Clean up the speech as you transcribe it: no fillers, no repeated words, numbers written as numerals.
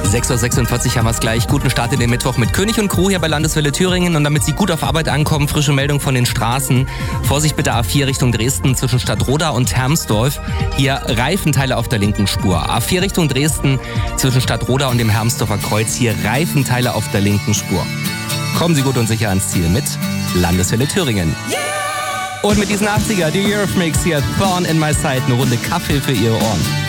6.46 Uhr haben wir es gleich. Guten Start in den Mittwoch mit König und Crew hier bei Landeswelle Thüringen. Und damit Sie gut auf Arbeit ankommen, frische Meldung von den Straßen. Vorsicht bitte A4 Richtung Dresden zwischen Stadtroda und Hermsdorf. Hier Reifenteile auf der linken Spur. A4 Richtung Dresden zwischen Stadtroda und dem Hermsdorfer Kreuz. Hier Reifenteile auf der linken Spur. Kommen Sie gut und sicher ans Ziel mit Landeswelle Thüringen. Und mit diesen 80er, die Eurythmics hier, Thorn in My Side, eine Runde Kaffee für Ihre Ohren.